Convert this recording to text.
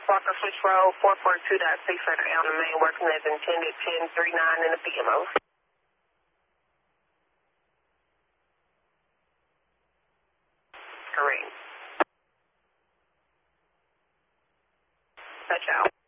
Walker Switch Road, 442.6 Center on the main working as intended, 1039 in the PMO. Correct. Touch out.